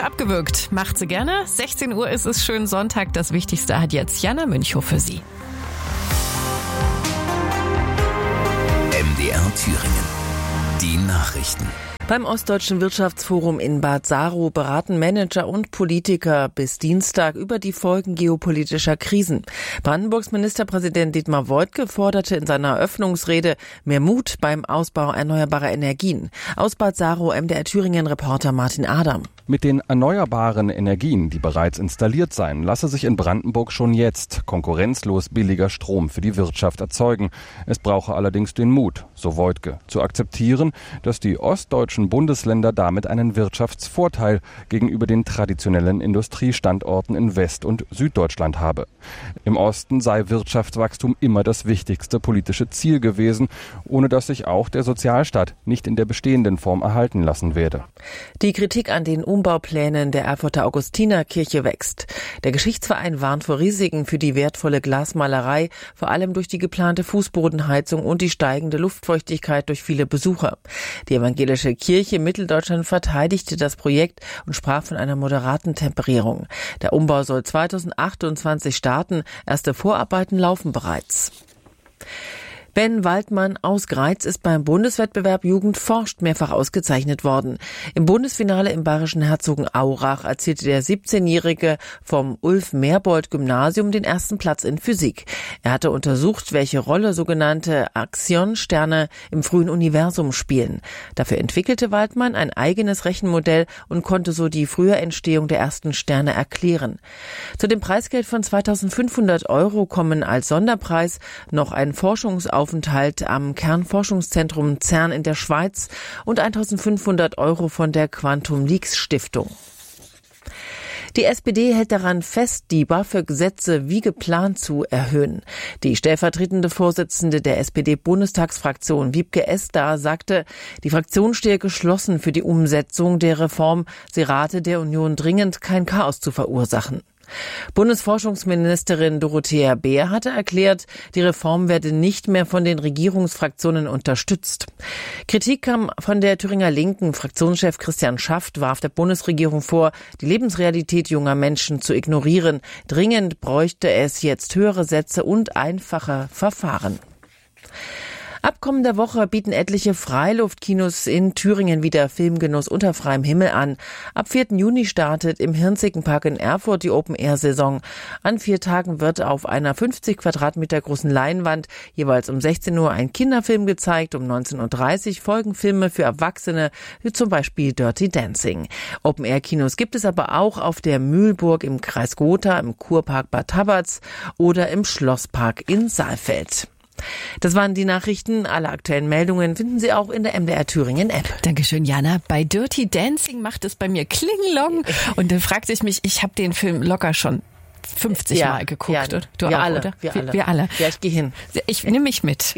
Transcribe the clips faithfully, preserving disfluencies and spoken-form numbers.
abgewürgt. Macht sie gerne. sechzehn Uhr ist es, schön Sonntag. Das Wichtigste hat jetzt Jana Münchow für Sie. M D R Thüringen. Die Nachrichten. Beim Ostdeutschen Wirtschaftsforum in Bad Saro beraten Manager und Politiker bis Dienstag über die Folgen geopolitischer Krisen. Brandenburgs Ministerpräsident Dietmar Woidke forderte in seiner Eröffnungsrede mehr Mut beim Ausbau erneuerbarer Energien. Aus Bad Saro M D R Thüringen-Reporter Martin Adam. Mit den erneuerbaren Energien, die bereits installiert seien, lasse sich in Brandenburg schon jetzt konkurrenzlos billiger Strom für die Wirtschaft erzeugen. Es brauche allerdings den Mut, so Woidke, zu akzeptieren, dass die ostdeutschen Bundesländer damit einen Wirtschaftsvorteil gegenüber den traditionellen Industriestandorten in West- und Süddeutschland habe. Im Osten sei Wirtschaftswachstum immer das wichtigste politische Ziel gewesen, ohne dass sich auch der Sozialstaat nicht in der bestehenden Form erhalten lassen werde. Die Kritik an den Umbauplänen der Erfurter Augustinerkirche wächst. Der Geschichtsverein warnt vor Risiken für die wertvolle Glasmalerei, vor allem durch die geplante Fußbodenheizung und die steigende Luftfeuchtigkeit durch viele Besucher. Die evangelische Kirche Mitteldeutschland verteidigte das Projekt und sprach von einer moderaten Temperierung. Der Umbau soll zweitausendachtundzwanzig starten. Erste Vorarbeiten laufen bereits. Ben Waldmann aus Greiz ist beim Bundeswettbewerb Jugend forscht mehrfach ausgezeichnet worden. Im Bundesfinale im bayerischen Herzogenaurach erzielte der siebzehnjährige vom Ulf-Merbold-Gymnasium den ersten Platz in Physik. Er hatte untersucht, welche Rolle sogenannte Axion-Sterne im frühen Universum spielen. Dafür entwickelte Waldmann ein eigenes Rechenmodell und konnte so die frühe Entstehung der ersten Sterne erklären. Zu dem Preisgeld von zweitausendfünfhundert Euro kommen als Sonderpreis noch ein Forschungsaufenthalt Aufenthalt am Kernforschungszentrum CERN in der Schweiz und eintausendfünfhundert Euro von der Quantum Leaks Stiftung. Die S P D hält daran fest, die BAföG-Sätze wie geplant zu erhöhen. Die stellvertretende Vorsitzende der S P D-Bundestagsfraktion, Wiebke Esda, sagte, die Fraktion stehe geschlossen für die Umsetzung der Reform. Sie rate der Union dringend, kein Chaos zu verursachen. Bundesforschungsministerin Dorothea Beer hatte erklärt, die Reform werde nicht mehr von den Regierungsfraktionen unterstützt. Kritik kam von der Thüringer Linken. Fraktionschef Christian Schaft warf der Bundesregierung vor, die Lebensrealität junger Menschen zu ignorieren. Dringend bräuchte es jetzt höhere Sätze und einfache Verfahren. Ab kommender Woche bieten etliche Freiluftkinos in Thüringen wieder Filmgenuss unter freiem Himmel an. Ab vierten Juni startet im Hirnzickenpark in Erfurt die Open-Air-Saison. An vier Tagen wird auf einer fünfzig Quadratmeter großen Leinwand jeweils um sechzehn Uhr ein Kinderfilm gezeigt. Um neunzehn Uhr dreißig folgen Filme für Erwachsene, wie zum Beispiel Dirty Dancing. Open-Air-Kinos gibt es aber auch auf der Mühlburg im Kreis Gotha, im Kurpark Bad Tabatz oder im Schlosspark in Saalfeld. Das waren die Nachrichten. Alle aktuellen Meldungen finden Sie auch in der M D R Thüringen App. Dankeschön, Jana. Bei Dirty Dancing macht es bei mir Klingelong. Und dann fragte ich mich, ich habe den Film locker schon fünfzig ja, Mal geguckt. Ja, du wir auch, alle, oder? Wir, wir alle. Wir alle. Ja, ich gehe hin. Ich nehme mich mit.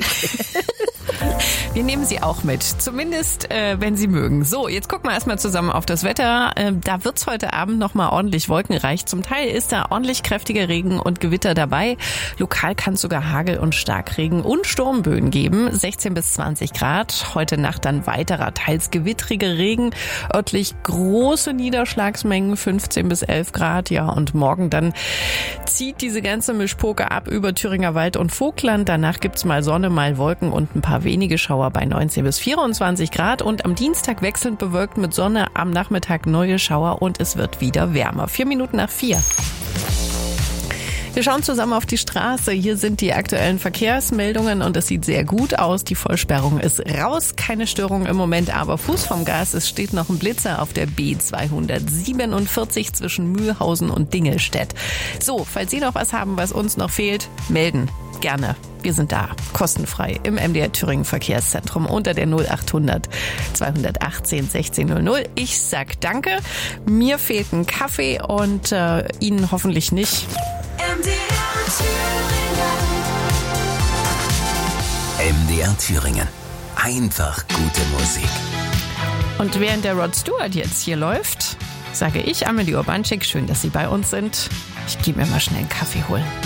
Wir nehmen Sie auch mit, zumindest äh, wenn Sie mögen. So, jetzt gucken wir erstmal zusammen auf das Wetter. Äh, da wird's heute Abend nochmal ordentlich wolkenreich. Zum Teil ist da ordentlich kräftiger Regen und Gewitter dabei. Lokal kann es sogar Hagel und Starkregen und Sturmböen geben. sechzehn bis zwanzig Grad. Heute Nacht dann weiterer, teils gewittriger Regen. Örtlich große Niederschlagsmengen, fünfzehn bis elf Grad. Ja, und morgen dann zieht diese ganze Mischpoke ab über Thüringer Wald und Vogtland. Danach gibt's mal Sonne, mal Wolken und ein paar wenige Schauer bei neunzehn bis vierundzwanzig Grad. Und am Dienstag wechselnd bewölkt mit Sonne, am Nachmittag neue Schauer und es wird wieder wärmer. Vier Minuten nach vier. Wir schauen zusammen auf die Straße. Hier sind die aktuellen Verkehrsmeldungen und es sieht sehr gut aus. Die Vollsperrung ist raus. Keine Störung im Moment, aber Fuß vom Gas. Es steht noch ein Blitzer auf der B zweihundertsiebenundvierzig zwischen Mühlhausen und Dingelstedt. So, falls Sie noch was haben, was uns noch fehlt, melden. Gerne. Wir sind da. Kostenfrei im M D R Thüringen Verkehrszentrum unter der null achthundert zweihundertachtzehn sechzehn null null. Ich sag danke. Mir fehlt ein Kaffee und äh, Ihnen hoffentlich nicht. M D R Thüringen. M D R Thüringen. Einfach gute Musik. Und während der Rod Stewart jetzt hier läuft, sage ich, Amelie Urbanczyk, schön, dass Sie bei uns sind. Ich gehe mir mal schnell einen Kaffee holen.